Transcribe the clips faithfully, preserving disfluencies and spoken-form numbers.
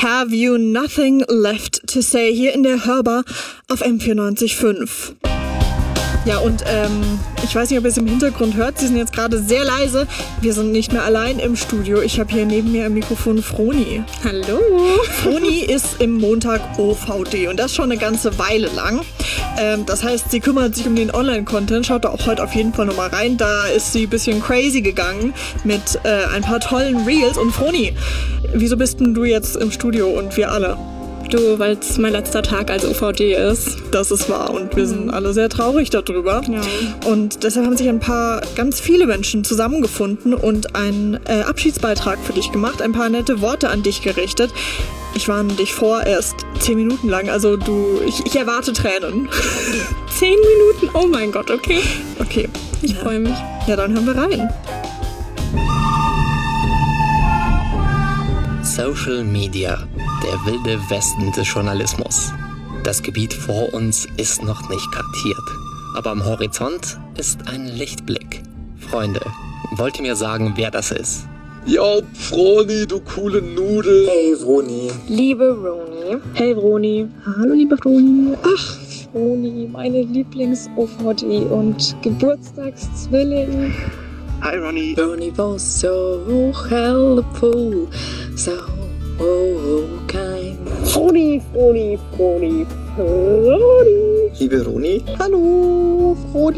Have You Nothing Left to Say hier in der Hörbar auf M vierundneunzig Komma fünf. Ja, und ähm, ich weiß nicht, ob ihr es im Hintergrund hört, sie sind jetzt gerade sehr leise. Wir sind nicht mehr allein im Studio. Ich habe hier neben mir am Mikrofon Froni. Hallo. Froni ist im Montag O V D und das schon eine ganze Weile lang. Ähm, das heißt, sie kümmert sich um den Online-Content. Schaut da auch heute auf jeden Fall nochmal rein. Da ist sie ein bisschen crazy gegangen mit äh, ein paar tollen Reels. Und Froni, wieso bist denn du jetzt im Studio und wir alle? Du, weil es mein letzter Tag als O V D ist. Das ist wahr und wir sind alle sehr traurig darüber. Ja. Und deshalb haben sich ein paar, ganz viele Menschen zusammengefunden und einen äh, Abschiedsbeitrag für dich gemacht, ein paar nette Worte an dich gerichtet. Ich warne dich vor, erst zehn Minuten lang, also du, ich, ich erwarte Tränen. Zehn Minuten? Oh mein Gott, okay. Okay. Ich ja. freue mich. Ja, dann hören wir rein. Social Media, der wilde Westen des Journalismus. Das Gebiet vor uns ist noch nicht kartiert, aber am Horizont ist ein Lichtblick. Freunde, wollt ihr mir sagen, wer das ist? Yo, Froni, du coole Nudel. Hey, Froni. Liebe Roni. Hey, Roni. Hallo, liebe Roni. Ach, Roni, meine Lieblings-O V D und Geburtstagszwilling. Hi, Ronny. Roni was so helpful, so kind. Froni, Froni, Froni, Froni. Liebe Roni. Hallo,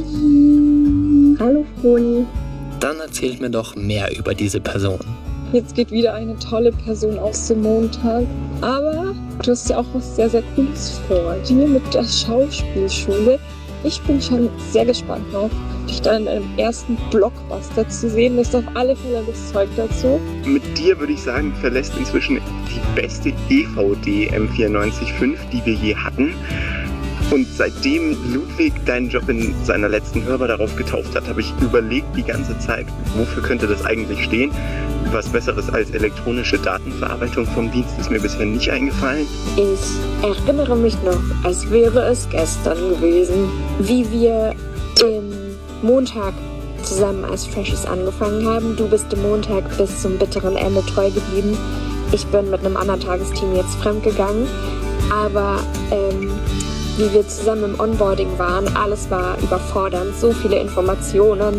Froni. Hallo, Froni. Dann erzählt mir doch mehr über diese Person. Jetzt geht wieder eine tolle Person aus dem Montag. Aber du hast ja auch was sehr, sehr Cooles vor dir mit der Schauspielschule. Ich bin schon sehr gespannt drauf, dich dann in deinem ersten Blockbuster zu sehen. Du hast auf alle Fälle das Zeug dazu. Mit dir würde ich sagen, verlässt inzwischen die beste E V D M vierundneunzig Komma fünf, die wir je hatten. Und seitdem Ludwig deinen Job in seiner letzten Hörbar darauf getauft hat, habe ich überlegt die ganze Zeit, wofür könnte das eigentlich stehen? Was Besseres als elektronische Datenverarbeitung vom Dienst ist mir bisher nicht eingefallen. Ich erinnere mich noch, als wäre es gestern gewesen, wie wir im Montag zusammen als Freshies angefangen haben. Du bist im Montag bis zum bitteren Ende treu geblieben. Ich bin mit einem anderen Tagesteam jetzt fremdgegangen. Aber ähm, wie wir zusammen im Onboarding waren, alles war überfordernd, so viele Informationen.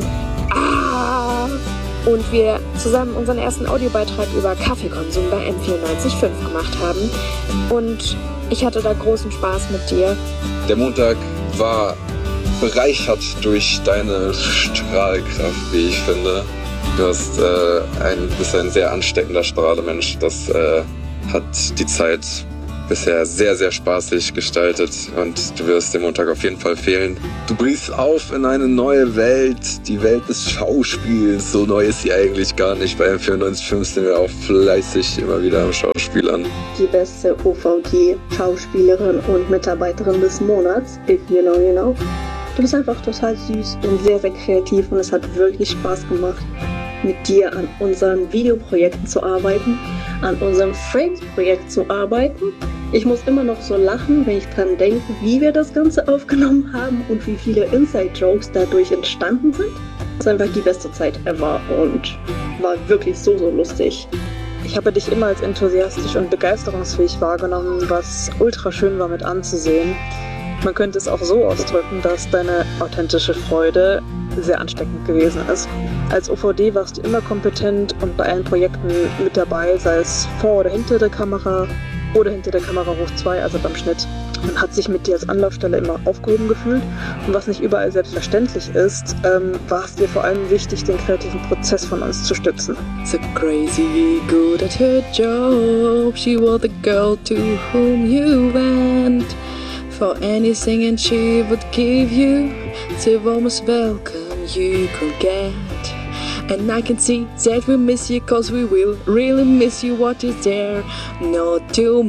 Ah! Und wir zusammen unseren ersten Audiobeitrag über Kaffeekonsum bei M vierundneunzig Komma fünf gemacht haben. Und ich hatte da großen Spaß mit dir. Der Montag war bereichert durch deine Strahlkraft, wie ich finde. Du hast äh, ein, bist ein sehr ansteckender Strahlemensch. Das äh, hat die Zeit bisher sehr, sehr spaßig gestaltet und du wirst dem Montag auf jeden Fall fehlen. Du brichst auf in eine neue Welt, die Welt des Schauspiels. So neu ist sie eigentlich gar nicht. Bei M vierundneunzig Komma fünf sind wir auch fleißig immer wieder am Schauspielern. Die beste O V D-Schauspielerin und Mitarbeiterin des Monats, if you know, you know. Du bist einfach total süß und sehr, sehr kreativ und es hat wirklich Spaß gemacht, mit dir an unseren Videoprojekten zu arbeiten, an unserem Frames-Projekt zu arbeiten. Ich muss immer noch so lachen, wenn ich dran denke, wie wir das Ganze aufgenommen haben und wie viele Inside-Jokes dadurch entstanden sind. Das ist einfach die beste Zeit ever und war wirklich so, so lustig. Ich habe dich immer als enthusiastisch und begeisterungsfähig wahrgenommen, was ultra schön war mit anzusehen. Man könnte es auch so ausdrücken, dass deine authentische Freude sehr ansteckend gewesen ist. Als O V D warst du immer kompetent und bei allen Projekten mit dabei, sei es vor oder hinter der Kamera oder hinter der Kamera hoch zwei, also beim Schnitt. Man hat sich mit dir als Anlaufstelle immer aufgehoben gefühlt und was nicht überall selbstverständlich ist, ähm, war es dir vor allem wichtig, den kreativen Prozess von uns zu stützen. So crazy good at her job, she was the girl to whom you went for anything and she would give you the warmest welcome you could get. And I can see that we miss you cause we will really miss you. What is there not to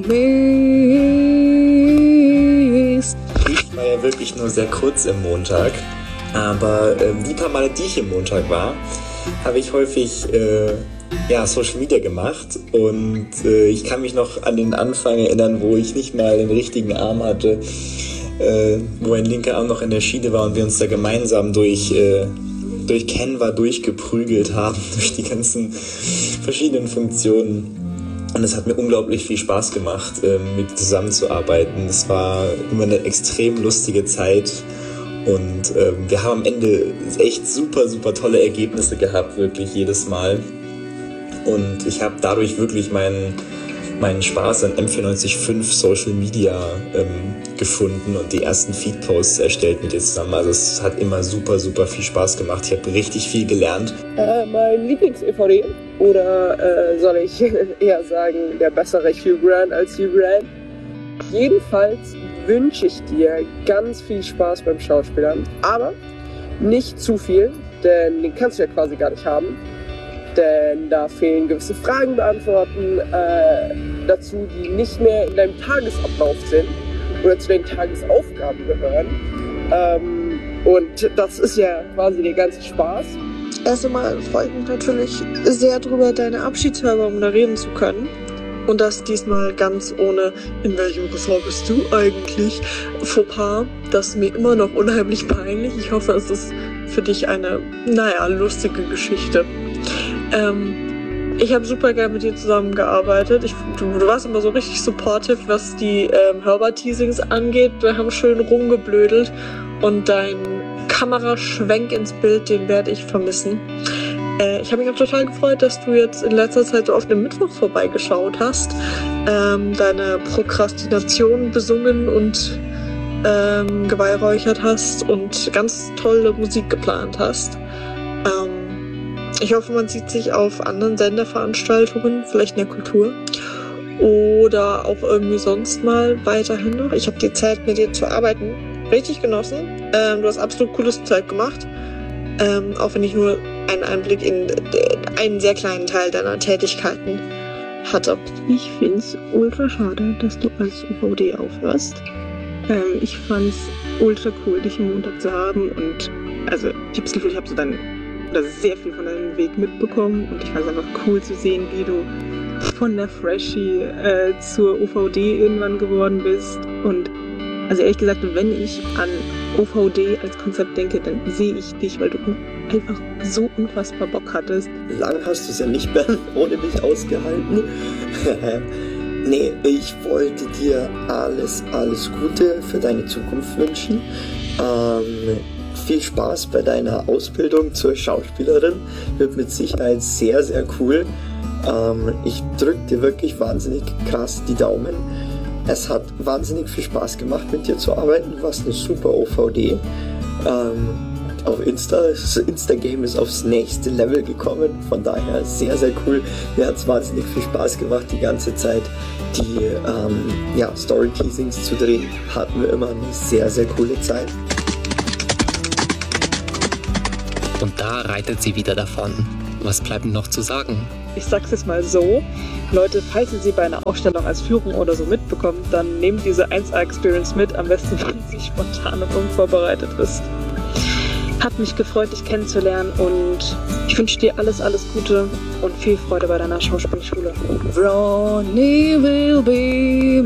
miss? Ich war ja wirklich nur sehr kurz im Montag, aber äh, die paar Male, die ich im Montag war, habe ich häufig äh, ja, Social Media gemacht und äh, ich kann mich noch an den Anfang erinnern, wo ich nicht mal den richtigen Arm hatte, äh, wo ein linker Arm noch in der Schiene war und wir uns da gemeinsam durch äh, durch Canva durchgeprügelt haben, durch die ganzen verschiedenen Funktionen. Und es hat mir unglaublich viel Spaß gemacht, mit dir zusammenzuarbeiten. Es war immer eine extrem lustige Zeit. Und ähm, wir haben am Ende echt super, super tolle Ergebnisse gehabt, wirklich jedes Mal. Und ich habe dadurch wirklich meinen, meinen Spaß an M vierundneunzig Komma fünf Social Media ähm, gefunden und die ersten Feed-Posts erstellt mit dir zusammen. Also es hat immer super, super viel Spaß gemacht. Ich habe richtig viel gelernt. Äh, mein Lieblings-E V D oder äh, soll ich eher sagen, der bessere Hugh Grant als Hugh Grant? Jedenfalls wünsche ich dir ganz viel Spaß beim Schauspielern, aber nicht zu viel, denn den kannst du ja quasi gar nicht haben. Denn da fehlen gewisse Fragen beantworten äh, dazu, die nicht mehr in deinem Tagesablauf sind oder zu den Tagesaufgaben gehören. Ähm, und das ist ja quasi der ganze Spaß. Erst einmal freue ich mich natürlich sehr darüber, deine Abschiedsfeier moderieren zu können. Und das diesmal ganz ohne, in welchem Ressort bist du eigentlich, Fauxpas. Das ist mir immer noch unheimlich peinlich. Ich hoffe, es ist für dich eine, naja, lustige Geschichte. Ähm, ich habe super gerne mit dir zusammengearbeitet. Ich, du, du warst immer so richtig supportive, was die ähm, Hörbar-Teasings angeht. Wir haben schön rumgeblödelt und dein Kameraschwenk ins Bild, den werde ich vermissen. Äh, ich habe mich auch total gefreut, dass du jetzt in letzter Zeit so auf dem Mittwoch vorbeigeschaut hast, ähm, deine Prokrastination besungen und ähm, geweihräuchert hast und ganz tolle Musik geplant hast. Ähm, ich hoffe, man sieht sich auf anderen Senderveranstaltungen, vielleicht in der Kultur oder auch irgendwie sonst mal weiterhin noch. Ich habe die Zeit, mit dir zu arbeiten, richtig genossen. Ähm, du hast absolut cooles Zeug gemacht. Ähm, auch wenn ich nur einen Einblick in einen sehr kleinen Teil deiner Tätigkeiten hatte. Ich finde es ultra schade, dass du als U V D aufhörst. Ähm, ich fand es ultra cool, dich am Montag zu haben und also ich habe das Gefühl, ich habe so dann oder sehr viel von deinem Weg mitbekommen und ich fand es einfach cool zu sehen, wie du von der Freshie äh, zur U V D irgendwann geworden bist. Und also ehrlich gesagt, wenn ich an U V D als Konzept denke, dann sehe ich dich, weil du einfach so unfassbar Bock hattest. Lang hast du es ja nicht mehr ohne mich ausgehalten. Nee, ich wollte dir alles, alles Gute für deine Zukunft wünschen. Ähm, viel Spaß bei deiner Ausbildung zur Schauspielerin. Wird mit Sicherheit sehr, sehr cool. Ähm, ich drücke dir wirklich wahnsinnig krass die Daumen. Es hat wahnsinnig viel Spaß gemacht, mit dir zu arbeiten. Du warst eine super O V D. Ähm, auf Insta, das Insta-Game ist aufs nächste Level gekommen. Von daher sehr, sehr cool. Mir hat es wahnsinnig viel Spaß gemacht, die ganze Zeit die ähm, ja, Story-Teasings zu drehen. Hatten wir immer eine sehr, sehr coole Zeit. Und da reitet sie wieder davon. Was bleibt noch zu sagen? Ich sag's jetzt mal so, Leute, falls ihr sie bei einer Ausstellung als Führung oder so mitbekommt, dann nehmt diese eins A-Experience mit, am besten, wenn sie spontan und unvorbereitet ist. Hat mich gefreut, dich kennenzulernen und ich wünsche dir alles, alles Gute und viel Freude bei deiner Schauspielschule. Ronnie will be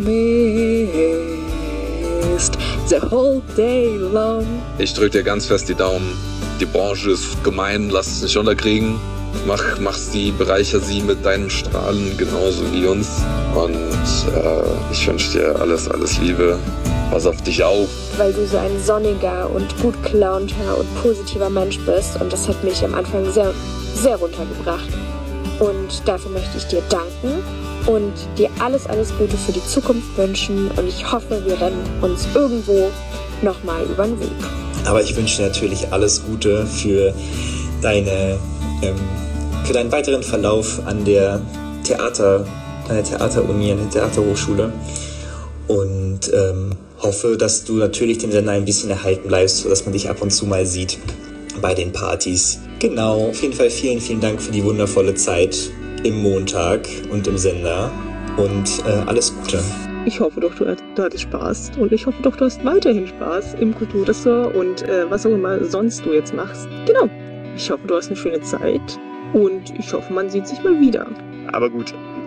missed the whole day long. Ich drück dir ganz fest die Daumen. Die Branche ist gemein, lass es nicht unterkriegen. Mach, mach sie, bereicher sie mit deinen Strahlen genauso wie uns. Und äh, ich wünsche dir alles, alles Liebe. Pass auf dich auf. Weil du so ein sonniger und gut gelaunter und positiver Mensch bist. Und das hat mich am Anfang sehr, sehr runtergebracht. Und dafür möchte ich dir danken und dir alles, alles Gute für die Zukunft wünschen. Und ich hoffe, wir rennen uns irgendwo nochmal über den Weg. Aber ich wünsche dir natürlich alles Gute für deine, ähm, für deinen weiteren Verlauf an der Theater, an der Theateruni, an der Theaterhochschule. Und ähm, hoffe, dass du natürlich dem Sender ein bisschen erhalten bleibst, sodass man dich ab und zu mal sieht bei den Partys. Genau, auf jeden Fall vielen, vielen Dank für die wundervolle Zeit im Montag und im Sender und äh, alles Gute. Ich hoffe doch, du, du hattest Spaß und ich hoffe doch, du hast weiterhin Spaß im Kulturressort und äh, was auch immer sonst du jetzt machst. Genau, ich hoffe, du hast eine schöne Zeit und ich hoffe, man sieht sich mal wieder. Aber gut,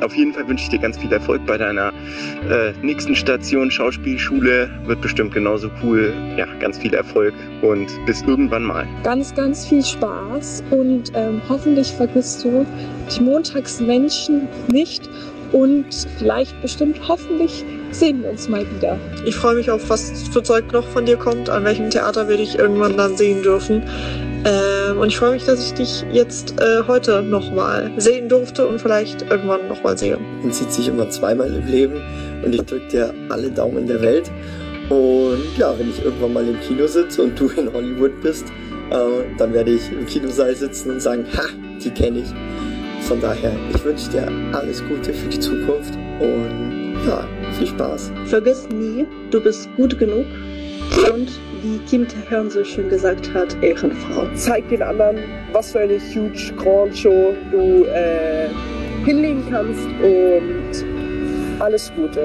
auf jeden Fall wünsche ich dir ganz viel Erfolg bei deiner äh, nächsten Station. Schauspielschule wird bestimmt genauso cool. Ja, ganz viel Erfolg und bis irgendwann mal. Ganz, ganz viel Spaß und ähm, hoffentlich vergisst du die Montagsmenschen nicht und vielleicht, bestimmt, hoffentlich sehen wir uns mal wieder. Ich freue mich auf, was für Zeug noch von dir kommt, an welchem Theater wir dich irgendwann dann sehen dürfen. Ähm, und ich freue mich, dass ich dich jetzt äh, heute nochmal sehen durfte und vielleicht irgendwann nochmal sehe. Man sieht sich immer zweimal im Leben und ich drücke dir alle Daumen der Welt. Und ja, wenn ich irgendwann mal im Kino sitze und du in Hollywood bist, äh, dann werde ich im Kinosaal sitzen und sagen, ha, die kenne ich. Von daher, ich wünsche dir alles Gute für die Zukunft und ja, viel Spaß. Vergiss nie, du bist gut genug und wie Kim Tae-hyun so schön gesagt hat, Ehrenfrau. Zeig den anderen, was für eine huge Grand Show du äh, hinlegen kannst und alles Gute.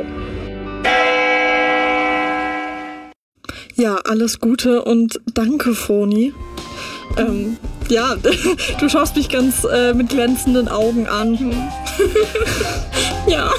Ja, alles Gute und danke, Froni. Ähm, ja, du schaust mich ganz äh, mit glänzenden Augen an. Ja.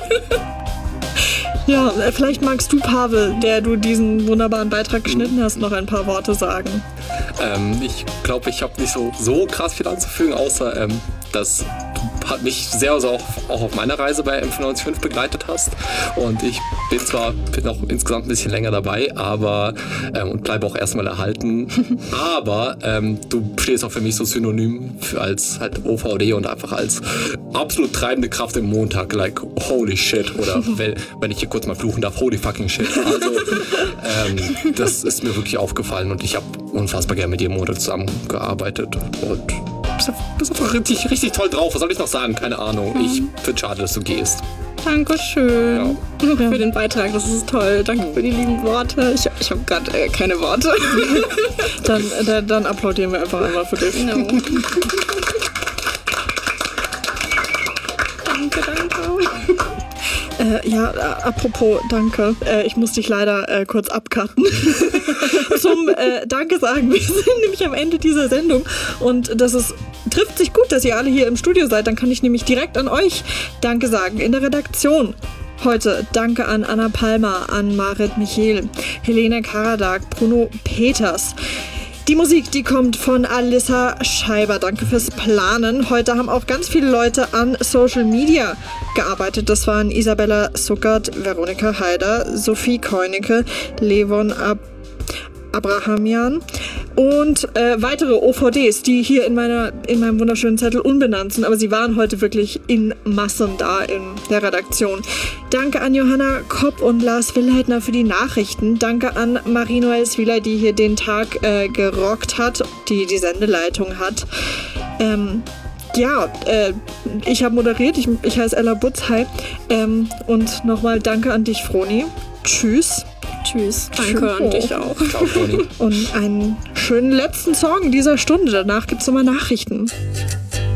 Ja, vielleicht magst du, Pavel, der du diesen wunderbaren Beitrag geschnitten hast, noch ein paar Worte sagen. Ähm, ich glaube, ich habe nicht so, so krass viel anzufügen, außer ähm, dass du mich sehr also auch, auch auf meiner Reise bei M neunzig Komma fünf begleitet hast. Und ich bin zwar bin auch insgesamt ein bisschen länger dabei, aber ähm, und bleibe auch erstmal erhalten. Aber ähm, du stehst auch für mich so synonym für als halt O V D und einfach als absolut treibende Kraft im Montag. Like, holy shit. Oder wenn, wenn ich hier kurz mal fluchen darf, holy fucking shit. Also, ähm, das ist mir wirklich aufgefallen und ich habe unfassbar gerne mit dir im Montag zusammengearbeitet. Und du bist einfach richtig, richtig toll drauf. Was soll ich noch sagen? Keine Ahnung. Ich finde es schade, dass du gehst. Dankeschön ja. für den Beitrag. Das ist toll. Danke für die lieben Worte. Ich, ich habe gerade äh, keine Worte. dann, dann, dann applaudieren wir einfach einmal für dich. No. Danke, danke. Äh, ja, äh, apropos danke. Äh, ich muss dich leider äh, kurz abcutten. Zum äh, Danke sagen. Wir sind nämlich am Ende dieser Sendung und das ist, trifft sich gut, dass ihr alle hier im Studio seid. Dann kann ich nämlich direkt an euch Danke sagen. In der Redaktion heute Danke an Anna Palmer, an Marit Michel, Helene Karadak, Bruno Peters. Die Musik, die kommt von Alissa Scheiber. Danke fürs Planen. Heute haben auch ganz viele Leute an Social Media gearbeitet. Das waren Isabella Zuckert, Veronika Haider, Sophie Keunicke, Levon Ab- Abrahamian und äh, weitere O V Ds, die hier in meiner in meinem wunderschönen Zettel unbenannt sind, aber sie waren heute wirklich in Massen da in der Redaktion. Danke an Johanna Kopp und Lars Willheitner für die Nachrichten. Danke an Marie-Noël Swieler, die hier den Tag äh, gerockt hat, die die Sendeleitung hat. Ähm, ja, äh, ich habe moderiert, ich, ich heiße Ella Butz, hi. Ähm, und nochmal danke an dich, Froni. Tschüss. Tschüss. Danke an dich auch. Ciao, Froni. Und einen schönen letzten Song dieser Stunde. Danach gibt's nochmal Nachrichten.